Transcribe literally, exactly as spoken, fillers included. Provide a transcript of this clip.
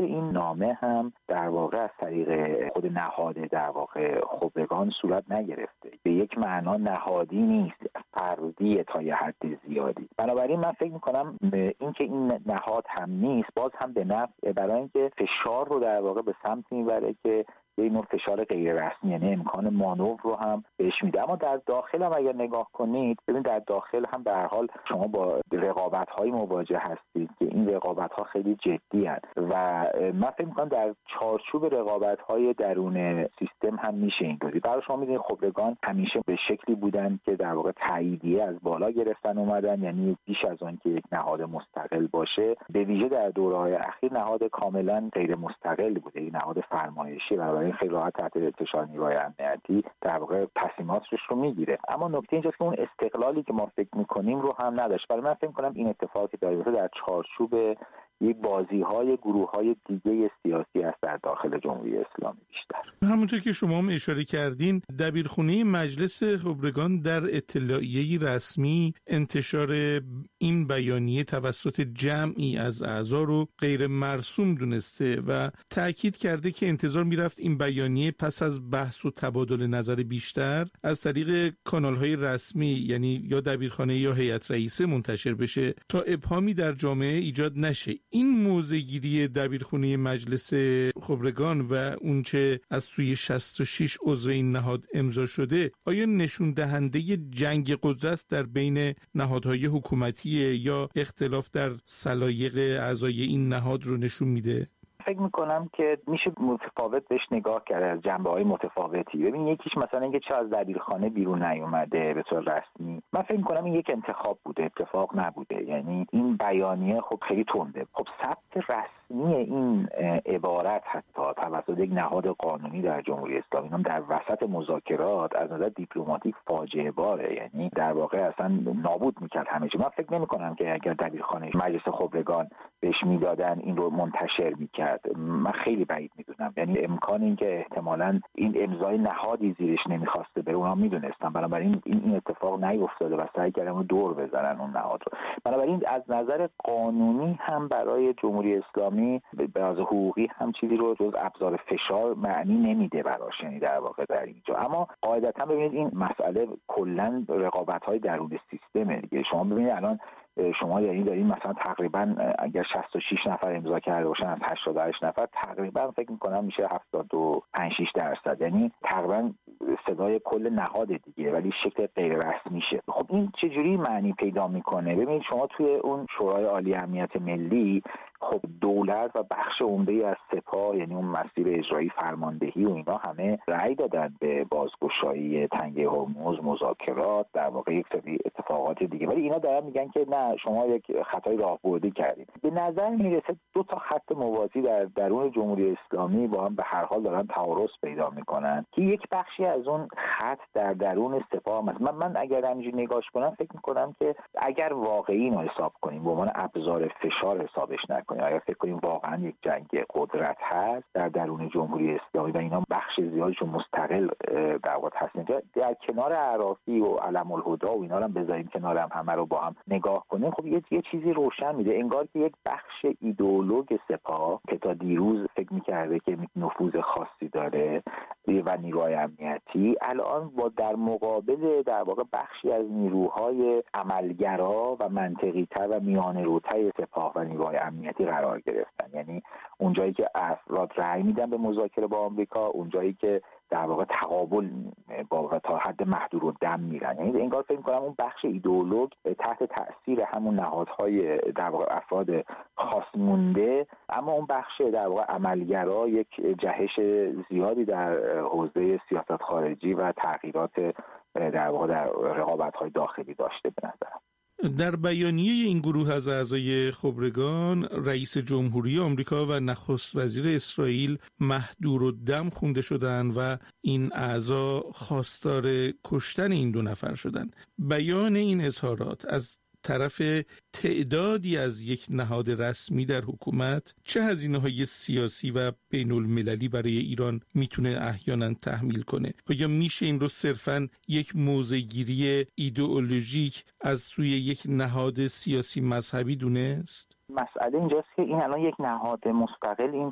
این نامه هم در واقع از طریق خود نهاد در واقع خبرگان صورت نگرفته، به یک معنا نهادی نیست، فردی تا یه حد زیادی. بنابراین من فکر می‌کنم این که این نهاد هم نیست باز هم به نفع، برای اینکه فشار رو در واقع به سمت میبره که یه نوع فشار غیر رسمی، یعنی امکان مانور رو هم بهش میده. اما در داخل هم اگر نگاه کنید، ببین در داخل هم به هر حال شما با رقابت‌های مواجه هستید که این رقابت‌ها خیلی جدی هستند و من فکر می‌کنم در چارچوب رقابت‌های درون سیستم هم میشه اینطوری. برای شما می‌دونید خبرگان همیشه به شکلی بودن که در واقع تاییدیه از بالا گرفتن اومدن، یعنی بیش از آن که یک نهاد مستقل باشه، به ویژه در دوره‌های اخیر نهاد کاملا غیر مستقل بوده، این نهاد فرمایشی و این خیلی راحت تحت فشار نیروهای امنیتی در واقع تصمیماتش رو میگیره. اما نکته اینجاست که اون استقلالی که ما فکر میکنیم رو هم نداشت. برای من فکر میکنم این اتفاقی که داره در چارچوب یک بازی‌های گروه‌های دیگه سیاسی است در داخل جمهوری اسلامی بیشتر. همونطور که شما هم اشاره کردین، دبیرخونه مجلس خبرگان در اطلاعیه‌ای رسمی انتشار این بیانیه توسط جمعی از اعضا رو غیر مرسوم دونسته و تأکید کرده که انتظار میرفت این بیانیه پس از بحث و تبادل نظر بیشتر از طریق کانال‌های رسمی، یعنی یا دبیرخانه یا هیئت رئیسه منتشر بشه تا ابهامی در جامعه ایجاد نشه. این موضع‌گیری دبیرخونه مجلس خبرگان و اونچه از سوی شصت و شش عضو این نهاد امضا شده، آیا نشون دهنده جنگ قدرت در بین نهادهای حکومتی یا اختلاف در سلایق اعضای این نهاد رو نشون میده؟ فکر میکنم که میشه متفاوت بهش نگاه کرد از جنبه‌های متفاوتی. ببین یکیش مثلا اینکه چه از دبیرخانه بیرون نیومده به طور رسمی، من فکر میکنم این یک انتخاب بوده، اتفاق نبوده. یعنی این بیانیه خب خیلی تنده. خب ثبت رسمی این عبارت حتی توسط یک نهاد قانونی در جمهوری اسلامی هم در وسط مذاکرات از نظر دیپلماتیک فاجعه باره، یعنی در واقع اصلا نابود میکرد همه چی. من فکر نمیکنم که اگر دبیرخانه مجلس خبرگان بهش میدادن این رو منتشر میکرد. من خیلی بعید میدونم، یعنی امکان این که احتمالاً این امضای نهادی زیرش نمیخواسته به اونها میدونستن، بنابراین این این اتفاق نیفتاده و سعی کردن دور بزنن اون نهاد رو. بنابراین از نظر قانونی هم برای جمهوری اسلامی به لحاظ حقوقی هم چیزی رو جز ابزار فشار معنی نمیده براش، یعنی در واقع در اینجا. اما قاعدتا ببینید این مسئله کلا رقابت‌های درون سیستمه دیگه. شما ببینید الان شما یعنی دارین مثلا تقریبا اگر شصت و شش نفر امضا کرده باشن از هشتاد و هشت نفر، تقریبا فکر می‌کنم میشه هفتاد و پنج شش درصد، یعنی تقریبا صدای کل نهاد دیگه، ولی شکل غیر رسمیشه. خب این چجوری معنی پیدا میکنه؟ ببینید شما توی اون شورای عالی امنیت ملی خب دولت و بخش عمده‌ای از سپاه، یعنی اون مسیر اجرایی فرماندهی و اینا همه رأی دادن به بازگشایی تنگه هرمز، مذاکرات، در واقع یک سری اتفاقات دیگه، ولی اینا دارن میگن که نه شما یک خطای راهبردی کردید. به نظر میرسه دو تا خط موازی در درون جمهوری اسلامی با هم به هر حال دارن تعارض پیدا میکنن که یک بخشی از اون خط در درون سپاه هست. من من اگر همینجوری نگاش کنم فکر میکنم که اگر واقعی اینو حساب کنیم به عنوان ابزار فشار حسابش نکنیم، اگر فکر کنیم واقعا یک جنگ قدرت هست در درون جمهوری اسلامی و اینا بخش زیادشون مستقل در واقع هستن، در کنار عرافی و علم الهدی و اینا هم بذاریم کنار هم همه رو با هم نگاه کنیم، خب یه, یه چیزی روشن میده. انگار که یک بخش ایدئولوژی سپاه که تا دیروز فکر میکرده که نفوذ خاصی داره و نیروهای امنیتی، الان با در مقابل در واقع بخشی از نیروهای عملگرا و منطقی تر و میانه روتر سپاه و نیروهای امنیتی قرار گرفتن. یعنی اونجایی که افراد رأی میدن به مذاکره با آمریکا، اونجایی که در واقع تقابل با تا حد محدود و دم میرن، یعنی انگار فکر می‌کنم اون بخش ایدئولوژ تحت تأثیر همون نهادهای در واقع افراد خاص مونده، اما اون بخش در واقع عملگرا یک جهش زیادی در حوزه سیاست خارجی و تغییرات در واقع در رقابت‌های داخلی داشته به نظرم. در بیانیه این گروه از اعضای خبرگان، رئیس جمهوری آمریکا و نخست وزیر اسرائیل مهدورالدم خونده شدند و این اعضا خواستار کشتن این دو نفر شدند. بیان این اظهارات از طرف تعدادی از یک نهاد رسمی در حکومت چه هزینه‌های سیاسی و بین المللی برای ایران میتونه احیانا تحمیل کنه؟ آیا میشه این رو صرفاً یک موضع‌گیری ایدئولوژیک از سوی یک نهاد سیاسی مذهبی دونست؟ مسئله اینجاست که این الان یک نهاد مستقل این